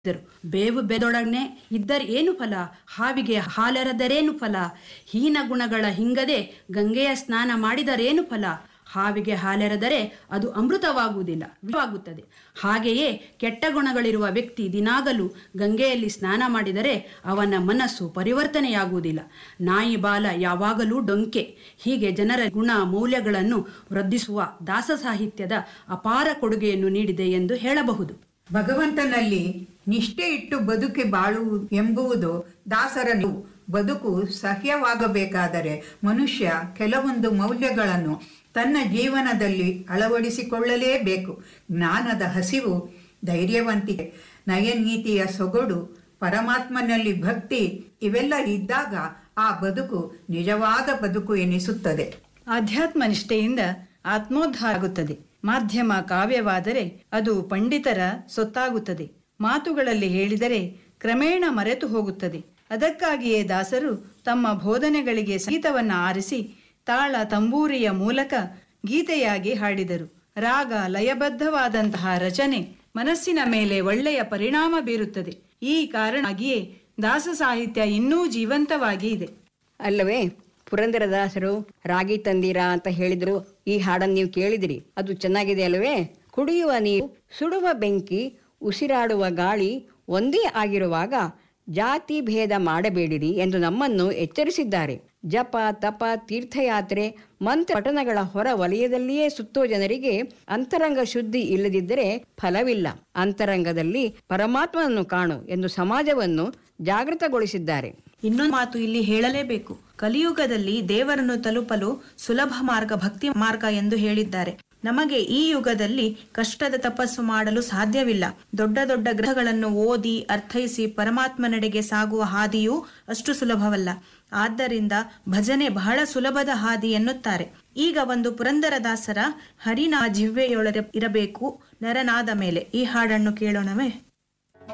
ಬೇವು ಬೆದೊಡನೆ ಇದ್ದರೆ ಏನು ಫಲ, ಹಾವಿಗೆ ಹಾಲೆರೆದರೇನು ಫಲ, ಹೀನ ಗುಣಗಳ ಹಿಂಗದೆ ಗಂಗೆಯ ಸ್ನಾನ ಮಾಡಿದರೇನು ಫಲ, ಹಾವಿಗೆ ಹಾಲೆರೆದರೆ ಅದು ಅಮೃತವಾಗುವುದಿಲ್ಲ, ವಿಷವಾಗುತ್ತದೆ. ಹಾಗೆಯೇ ಕೆಟ್ಟ ಗುಣಗಳಿರುವ ವ್ಯಕ್ತಿ ದಿನಾಗಲೂ ಗಂಗೆಯಲ್ಲಿ ಸ್ನಾನ ಮಾಡಿದರೆ ಅವನ ಮನಸ್ಸು ಪರಿವರ್ತನೆಯಾಗುವುದಿಲ್ಲ. ನಾಯಿ ಬಾಲ ಯಾವಾಗಲೂ ಡೊಂಕೆ. ಹೀಗೆ ಜನರ ಗುಣ ಮೌಲ್ಯಗಳನ್ನು ವೃದ್ಧಿಸುವ ದಾಸ ಸಾಹಿತ್ಯದ ಅಪಾರ ಕೊಡುಗೆಯನ್ನು ನೀಡಿದೆ ಎಂದು ಹೇಳಬಹುದು. ಭಗವಂತನಲ್ಲಿ ನಿಷ್ಠೆ ಇಟ್ಟು ಬದುಕಿ ಬಾಳುವುದು ಎಂಬುವುದು ದಾಸರ ನಿಲುವು. ಬದುಕು ಸಹ್ಯವಾಗಬೇಕಾದರೆ ಮನುಷ್ಯ ಕೆಲವೊಂದು ಮೌಲ್ಯಗಳನ್ನು ತನ್ನ ಜೀವನದಲ್ಲಿ ಅಳವಡಿಸಿಕೊಳ್ಳಲೇಬೇಕು. ಜ್ಞಾನದ ಹಸಿವು, ಧೈರ್ಯವಂತಿಕೆ, ನಯನೀತಿಯ ಸೊಗಡು, ಪರಮಾತ್ಮನಲ್ಲಿ ಭಕ್ತಿ ಇವೆಲ್ಲ ಇದ್ದಾಗ ಆ ಬದುಕು ನಿಜವಾದ ಬದುಕು ಎನಿಸುತ್ತದೆ. ಆಧ್ಯಾತ್ಮ ನಿಷ್ಠೆಯಿಂದ ಆತ್ಮೋದ್ಧಾರ ಆಗುತ್ತದೆ. ಮಾಧ್ಯಮ ಕಾವ್ಯವಾದರೆ ಅದು ಪಂಡಿತರ ಸೊತ್ತಾಗುತ್ತದೆ. ಮಾತುಗಳಲ್ಲಿ ಹೇಳಿದರೆ ಕ್ರಮೇಣ ಮರೆತು ಹೋಗುತ್ತದೆ. ಅದಕ್ಕಾಗಿಯೇ ದಾಸರು ತಮ್ಮ ಬೋಧನೆಗಳಿಗೆ ಸಂಗೀತವನ್ನು ಆರಿಸಿ ತಾಳ ತಂಬೂರಿಯ ಮೂಲಕ ಗೀತೆಯಾಗಿ ಹಾಡಿದರು. ರಾಗ ಲಯಬದ್ಧವಾದಂತಹ ರಚನೆ ಮನಸ್ಸಿನ ಮೇಲೆ ಒಳ್ಳೆಯ ಪರಿಣಾಮ ಬೀರುತ್ತದೆ. ಈ ಕಾರಣವಾಗಿಯೇ ದಾಸ ಸಾಹಿತ್ಯ ಇನ್ನೂ ಜೀವಂತವಾಗಿ ಇದೆ ಅಲ್ಲವೇ? ಪುರಂದರದಾಸರು ರಾಗಿ ತಂದಿರಾ ಅಂತ ಹೇಳಿದ್ರು. ಈ ಹಾಡನ್ನು ನೀವು ಕೇಳಿದಿರಿ, ಅದು ಚೆನ್ನಾಗಿದೆ ಅಲ್ಲವೇ? ಕುಡಿಯುವ ನೀರು, ಸುಡುವ ಬೆಂಕಿ, ಉಸಿರಾಡುವ ಗಾಳಿ ಒಂದೇ ಆಗಿರುವಾಗ ಜಾತಿ ಭೇದ ಮಾಡಬೇಡಿರಿ ಎಂದು ನಮ್ಮನ್ನು ಎಚ್ಚರಿಸಿದ್ದಾರೆ. ಜಪ, ತಪ, ತೀರ್ಥಯಾತ್ರೆ, ಮಂತ್ರ ಪಠಣಗಳ ಹೊರ ವಲಯದಲ್ಲಿಯೇ ಸುತ್ತೋ ಜನರಿಗೆ ಅಂತರಂಗ ಶುದ್ಧಿ ಇಲ್ಲದಿದ್ದರೆ ಫಲವಿಲ್ಲ. ಅಂತರಂಗದಲ್ಲಿ ಪರಮಾತ್ಮನನ್ನು ಕಾಣು ಎಂದು ಸಮಾಜವನ್ನು ಜಾಗೃತಗೊಳಿಸಿದ್ದಾರೆ. ಇನ್ನೊಂದು ಮಾತು ಇಲ್ಲಿ ಹೇಳಲೇಬೇಕು. ಕಲಿಯುಗದಲ್ಲಿ ದೇವರನ್ನು ತಲುಪಲು ಸುಲಭ ಮಾರ್ಗ ಭಕ್ತಿ ಮಾರ್ಗ ಎಂದು ಹೇಳಿದ್ದಾರೆ. ನಮಗೆ ಈ ಯುಗದಲ್ಲಿ ಕಷ್ಟದ ತಪಸ್ಸು ಮಾಡಲು ಸಾಧ್ಯವಿಲ್ಲ. ದೊಡ್ಡ ದೊಡ್ಡ ಗ್ರಹಗಳನ್ನು ಓದಿ ಅರ್ಥೈಸಿ ಪರಮಾತ್ಮನೆಡೆಗೆ ಸಾಗುವ ಹಾದಿಯೂ ಅಷ್ಟು ಸುಲಭವಲ್ಲ. ಆದ್ದರಿಂದ ಭಜನೆ ಬಹಳ ಸುಲಭದ ಹಾದಿ ಎನ್ನುತ್ತಾರೆ. ಈಗ ಒಂದು ಪುರಂದರದಾಸರ ಹರಿನಾ ಜಿಹ್ವೆಯೊಳಗೆ ಇರಬೇಕು ನರನಾದ ಮೇಲೆ ಈ ಹಾಡನ್ನು ಕೇಳೋಣವೇ?